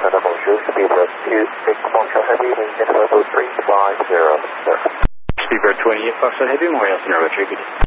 Center Bonjour, Speedbird 26 Foxtrot Heavy, wind level 350, sir. Speedbird 28 Foxtrot Heavy, Memorial Center, Richard.